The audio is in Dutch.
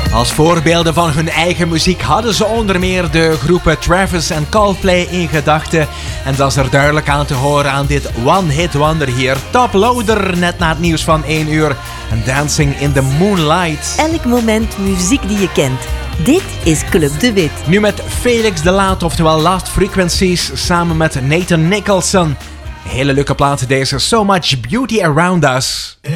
Als voorbeelden van hun eigen muziek hadden ze onder meer de groepen Travis en Coldplay in gedachten. En dat is er duidelijk aan te horen aan dit One Hit Wonder hier. Top Loader, net na het nieuws van 1 uur. En Dancing in the Moonlight. Elk moment muziek die je kent. Dit is Club de Wit. Nu met Felix de Laat, oftewel Last Frequencies, samen met Nathan Nicholson. Hele leuke plaat deze, So Much Beauty Around Us.